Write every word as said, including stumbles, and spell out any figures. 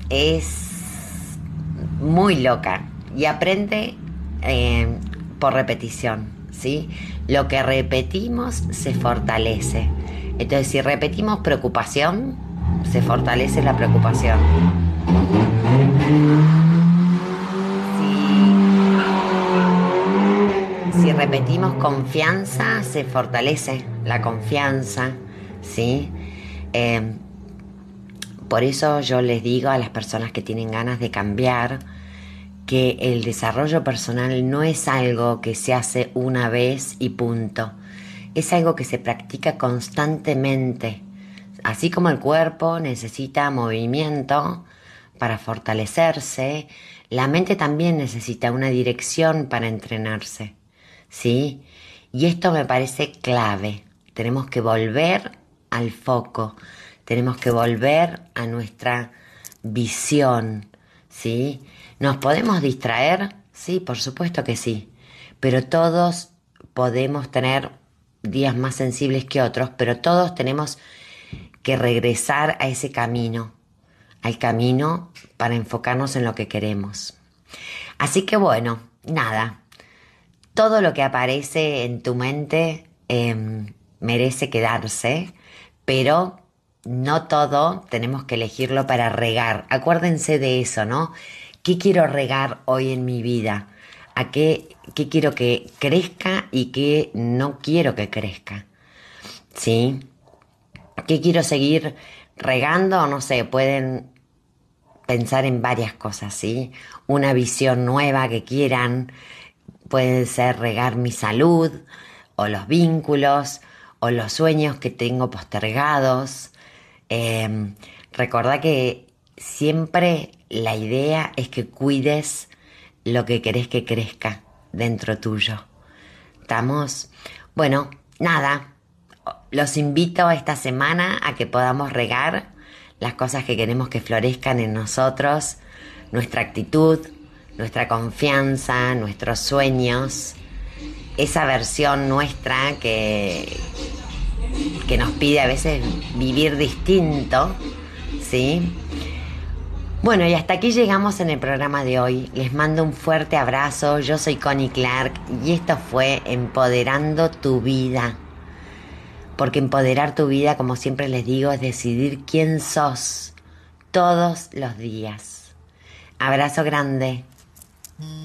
es muy loca y aprende eh, por repetición, ¿sí? Lo que repetimos se fortalece. Entonces, si repetimos preocupación, se fortalece la preocupación. Si, si repetimos confianza, se fortalece la confianza, ¿sí? Eh, por eso yo les digo a las personas que tienen ganas de cambiar que el desarrollo personal no es algo que se hace una vez y punto. Es algo que se practica constantemente. Así como el cuerpo necesita movimiento para fortalecerse, la mente también necesita una dirección para entrenarse, ¿sí? Y esto me parece clave. Tenemos que volver al foco, tenemos que volver a nuestra visión, ¿sí? ¿Nos podemos distraer? Sí, por supuesto que sí, pero todos podemos tener días más sensibles que otros, pero todos tenemos que regresar a ese camino, al camino para enfocarnos en lo que queremos. Así que bueno, nada, todo lo que aparece en tu mente eh, merece quedarse, pero no todo tenemos que elegirlo para regar. Acuérdense de eso, ¿no? ¿Qué quiero regar hoy en mi vida? ¿A qué, qué quiero que crezca y qué no quiero que crezca? ¿Sí? ¿Qué quiero seguir regando? No sé, pueden pensar en varias cosas, ¿sí? Una visión nueva que quieran, puede ser regar mi salud, o los vínculos, o los sueños que tengo postergados. Eh, recordá que siempre la idea es que cuides lo que querés que crezca dentro tuyo. ¿Estamos? Bueno, nada. Los invito esta semana a que podamos regar las cosas que queremos que florezcan en nosotros, nuestra actitud, nuestra confianza, nuestros sueños, esa versión nuestra que, que nos pide a veces vivir distinto, ¿sí? Bueno, y hasta aquí llegamos en el programa de hoy. Les mando un fuerte abrazo. Yo soy Connie Clark y esto fue Empoderando tu Vida. Porque empoderar tu vida, como siempre les digo, es decidir quién sos todos los días. Abrazo grande.